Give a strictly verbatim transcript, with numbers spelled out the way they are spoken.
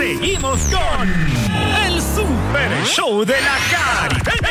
Seguimos con el Super Show de la Caribe.